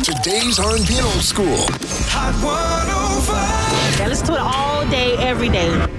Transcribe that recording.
Today's R&B and old school. Hot 105. I listen to it all day, every day.